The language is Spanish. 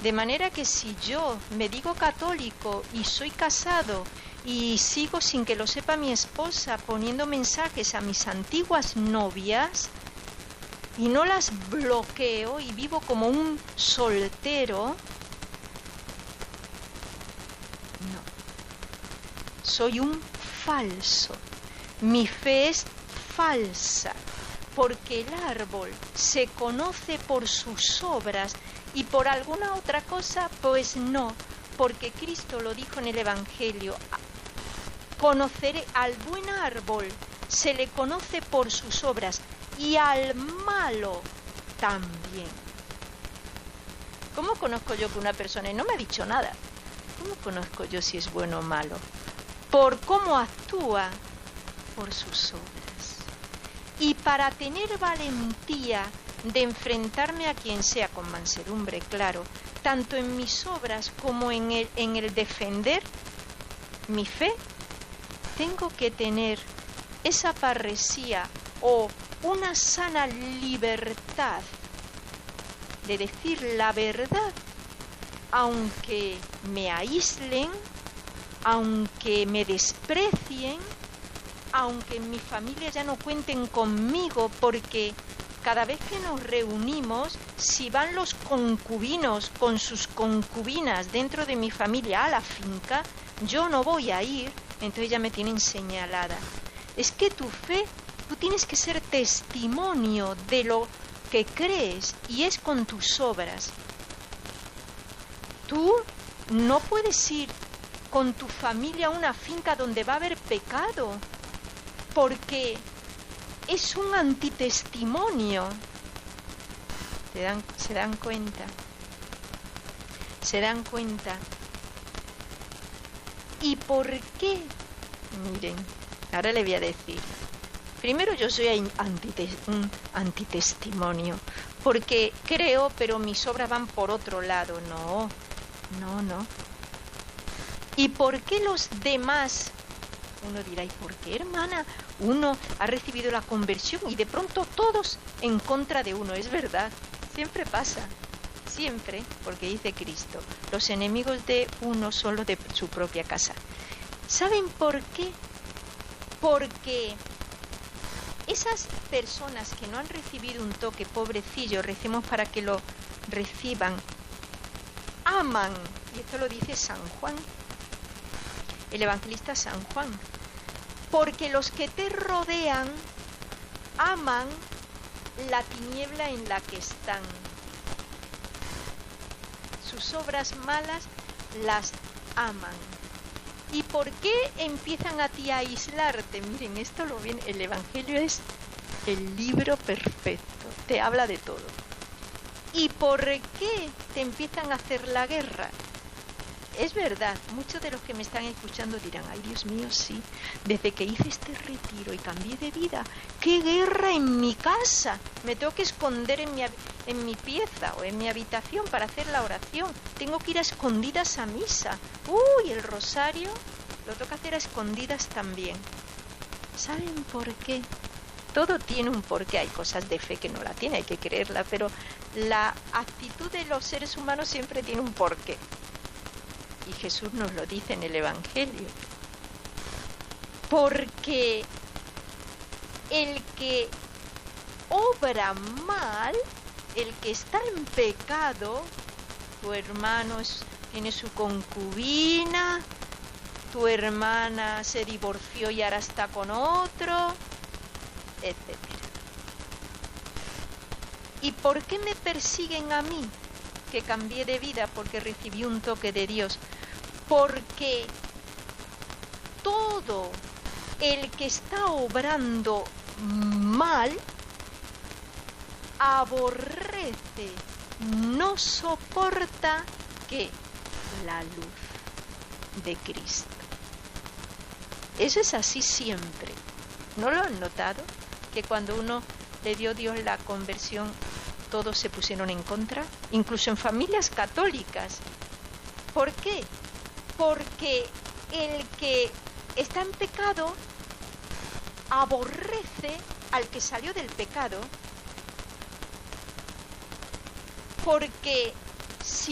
De manera que si yo me digo católico y soy casado y sigo sin que lo sepa mi esposa poniendo mensajes a mis antiguas novias y no las bloqueo y vivo como un soltero, no, soy un falso. Mi fe es falsa, porque el árbol se conoce por sus obras y por alguna otra cosa, pues no, porque Cristo lo dijo en el Evangelio. Conoceré al buen árbol, se le conoce por sus obras, y al malo también. ¿Cómo conozco yo que una persona, y no me ha dicho nada, cómo conozco yo si es bueno o malo? Por cómo actúa, por sus obras. Y para tener valentía de enfrentarme a quien sea con mansedumbre, claro, tanto en mis obras como en el defender mi fe, tengo que tener esa parresía o una sana libertad de decir la verdad, aunque me aíslen, aunque me desprecien, aunque en mi familia ya no cuenten conmigo, porque cada vez que nos reunimos, si van los concubinos con sus concubinas dentro de mi familia a la finca, yo no voy a ir, entonces ya me tienen señalada. Es que tu fe, tú tienes que ser testimonio de lo que crees y es con tus obras. Tú no puedes ir con tu familia a una finca donde va a haber pecado, porque es un antitestimonio. ¿Se dan cuenta? ¿Se dan cuenta? ¿Y por qué? Miren, ahora le voy a decir. Primero, yo soy un antitestimonio, porque creo, pero mis obras van por otro lado. No. ¿Y por qué los demás? Uno dirá, ¿y por qué, hermana? Uno ha recibido la conversión y de pronto todos en contra de uno. Es verdad, siempre pasa, siempre, porque dice Cristo, los enemigos de uno son los de su propia casa. ¿Saben por qué? Porque esas personas que no han recibido un toque, pobrecillos, recemos para que lo reciban, aman, y esto lo dice San Juan, el evangelista San Juan, porque los que te rodean aman la tiniebla en la que están. Sus obras malas las aman. ¿Y por qué empiezan a ti a aislarte? Miren, esto lo viene, el Evangelio es el libro perfecto, te habla de todo. ¿Y por qué te empiezan a hacer la guerra? Es verdad, muchos de los que me están escuchando dirán, ay Dios mío, sí, desde que hice este retiro y cambié de vida, ¡qué guerra en mi casa! Me tengo que esconder en mi pieza o en mi habitación para hacer la oración. Tengo que ir a escondidas a misa. ¡Uy! El rosario lo tengo que hacer a escondidas también. ¿Saben por qué? Todo tiene un porqué. Hay cosas de fe que no la tiene, hay que creerla, pero la actitud de los seres humanos siempre tiene un porqué. Y Jesús nos lo dice en el Evangelio. Porque el que obra mal, el que está en pecado, tu hermano tiene su concubina, tu hermana se divorció y ahora está con otro, etc. ¿Y por qué me persiguen a mí? Que cambié de vida porque recibí un toque de Dios. Porque todo el que está obrando mal aborrece, no soporta que la luz de Cristo. Eso es así siempre. ¿No lo han notado? Que cuando uno le dio Dios la conversión, todos se pusieron en contra, incluso en familias católicas. ¿Por qué? Porque el que está en pecado aborrece al que salió del pecado, porque si